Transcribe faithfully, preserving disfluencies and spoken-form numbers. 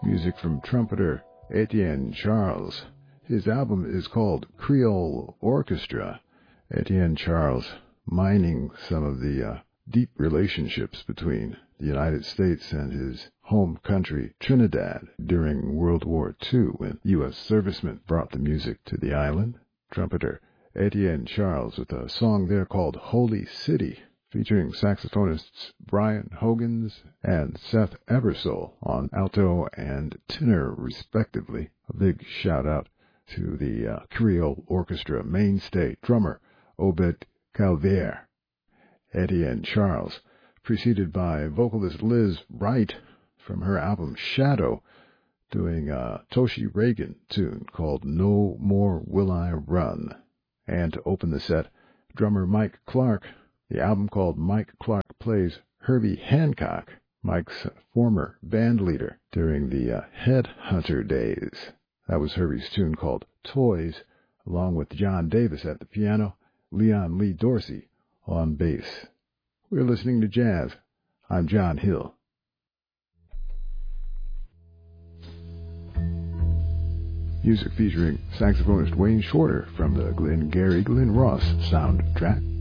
Music from trumpeter Etienne Charles. His album is called Creole Orchestra. Etienne Charles mining some of the uh, deep relationships between the United States and his home country, Trinidad, during World War Two, when U S servicemen brought the music to the island. Trumpeter Etienne Charles with a song there called Holy City, featuring saxophonists Brian Hogans and Seth Ebersole on alto and tenor, respectively. A big shout-out to the uh, Creole Orchestra mainstay drummer Obed Calvaire. Etienne Charles, preceded by vocalist Liz Wright from her album Shadow, doing a Toshi Reagan tune called No More Will I Run. And to open the set, drummer Mike Clark, the album called Mike Clark Plays Herbie Hancock, Mike's former band leader during the uh, Headhunter days. That was Herbie's tune called Toys, along with John Davis at the piano, Leon Lee Dorsey on bass. We're listening to jazz. I'm John Hill. Music featuring saxophonist Wayne Shorter from the Glengarry Glen Ross soundtrack.